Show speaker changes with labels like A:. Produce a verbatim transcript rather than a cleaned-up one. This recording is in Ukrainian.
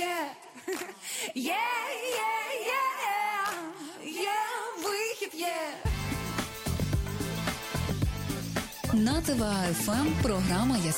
A: є, є, є, є, є, вихід є.
B: На ТВА еф ем програма